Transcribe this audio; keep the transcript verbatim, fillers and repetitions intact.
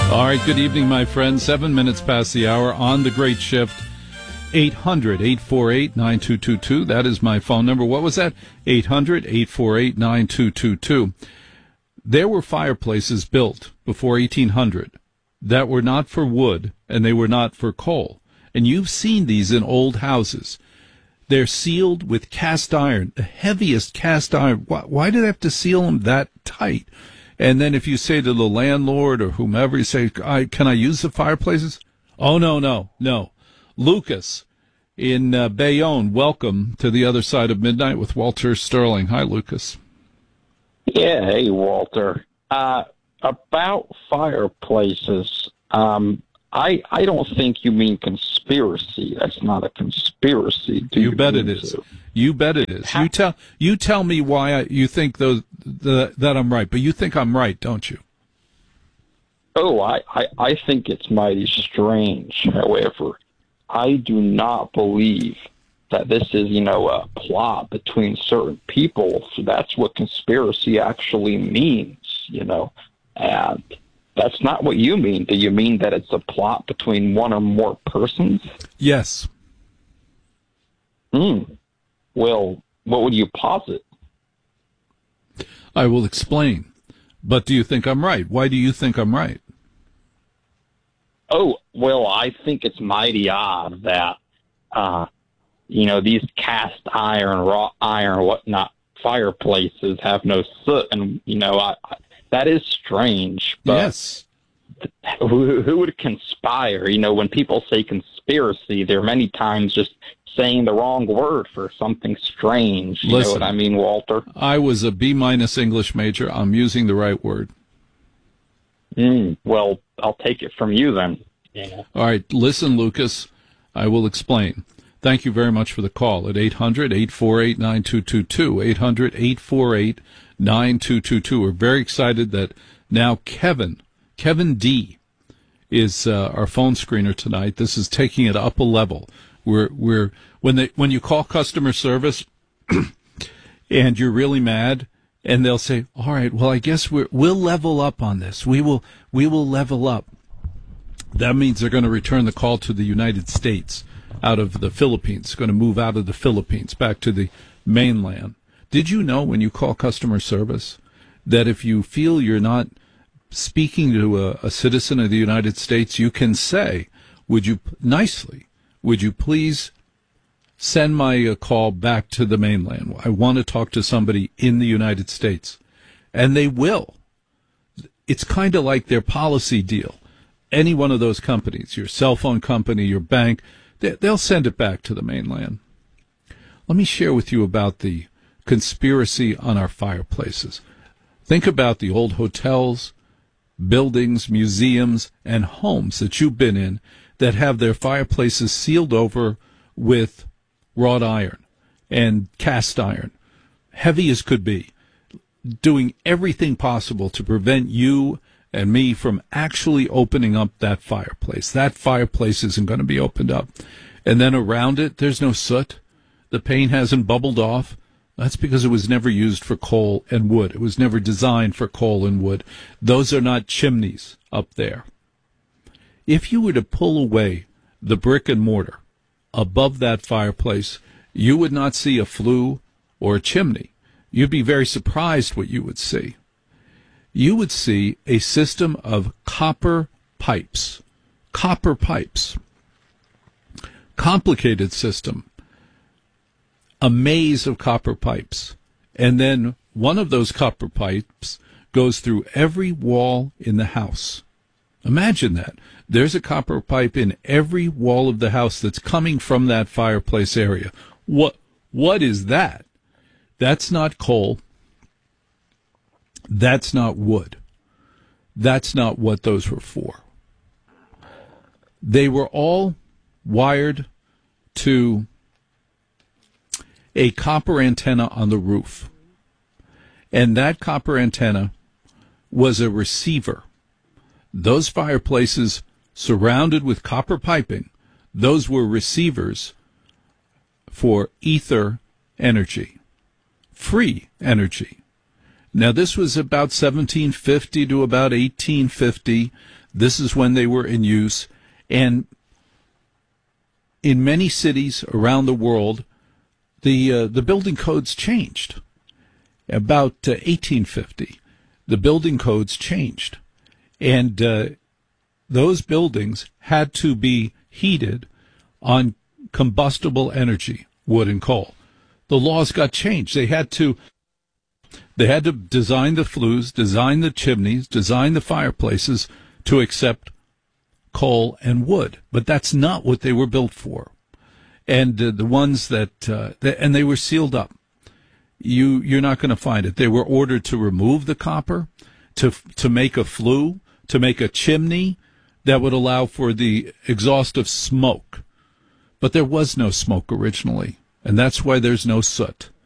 All right, good evening, my friends. Seven minutes past the hour on the Great Shift. eight hundred, eight four eight, nine two two two. That is my phone number. What was that? eight hundred, eight four eight, nine two two two. There were fireplaces built before eighteen hundred that were not for wood and they were not for coal. And you've seen these in old houses. They're sealed with cast iron, the heaviest cast iron. Why, why do they have to seal them that tight? And then if you say to the landlord or whomever, you say, I, can I use the fireplaces? Oh, no, no, no. Lucas in uh, Bayonne, welcome to the other side of midnight with Walter Sterling. Hi, Lucas. Yeah, hey, Walter. Uh, about fireplaces, um, I I don't think you mean conspiracy. That's not a conspiracy. Do you, you bet it is. So? You bet it is. You tell you tell me why I, you think those the, that I'm right, but you think I'm right, don't you? Oh, I, I, I think it's mighty strange. However, I do not believe that this is, you know, a plot between certain people. So that's what conspiracy actually means, you know. And that's not what you mean. Do you mean that it's a plot between one or more persons? Yes. Hmm. Well, what would you posit? I will explain. But do you think I'm right? Why do you think I'm right? Oh, well, I think it's mighty odd that, uh, you know, these cast iron, wrought iron, whatnot, fireplaces have no soot. And, you know, I, I, that is strange. But yes. Who, who would conspire? You know, when people say conspiracy, they're many times just saying the wrong word for something strange. You Listen, know what I mean, Walter? I was a B-minus English major. I'm using the right word. Mm, well, I'll take it from you then. Yeah. All right. Listen, Lucas, I will explain. Thank you very much for the call at eight hundred, eight four eight, nine two two two, eight hundred, eight four eight, nine two two two. We're very excited that now Kevin, Kevin D, is uh, our phone screener tonight. This is taking it up a level. We're, we're, when they, when you call customer service and you're really mad, and they'll say, all right, well, I guess we're, we'll level up on this. We will, we will level up. That means they're going to return the call to the United States out of the Philippines, going to move out of the Philippines back to the mainland. Did you know when you call customer service that if you feel you're not speaking to a, a citizen of the United States, you can say, would you, nicely, would you please send my uh, call back to the mainland? I want to talk to somebody in the United States. And they will. It's kind of like their policy deal. Any one of those companies, your cell phone company, your bank, they, they'll send it back to the mainland. Let me share with you about the conspiracy on our fireplaces. Think about the old hotels, buildings, museums, and homes that you've been in that have their fireplaces sealed over with wrought iron and cast iron, heavy as could be, doing everything possible to prevent you and me from actually opening up that fireplace. That fireplace isn't going to be opened up. And then around it, there's no soot. The paint hasn't bubbled off. That's because it was never used for coal and wood. It was never designed for coal and wood. Those are not chimneys up there. If you were to pull away the brick and mortar above that fireplace, you would not see a flue or a chimney. You'd be very surprised what you would see. You would see a system of copper pipes. Copper pipes. Complicated system. A maze of copper pipes. And then one of those copper pipes goes through every wall in the house. Imagine that. There's a copper pipe in every wall of the house that's coming from that fireplace area. What, what is that? That's not coal. That's not wood. That's not what those were for. They were all wired to a copper antenna on the roof. And that copper antenna was a receiver. Those fireplaces surrounded with copper piping, those were receivers for ether energy, free energy. Now, this was about seventeen fifty to about eighteen fifty. This is when they were in use. And in many cities around the world, the uh, the building codes changed. About uh, eighteen fifty, the building codes changed. And uh, those buildings had to be heated on combustible energy, wood and coal. The laws got changed. They had to they had to design the flues, design the chimneys, design the fireplaces to accept coal and wood. But that's not what they were built for. And uh, the ones that, uh, that and they were sealed up. You you're not going to find it. They were ordered to remove the copper, to to make a flue, to make a chimney that would allow for the exhaust of smoke. But there was no smoke originally, and that's why there's no soot.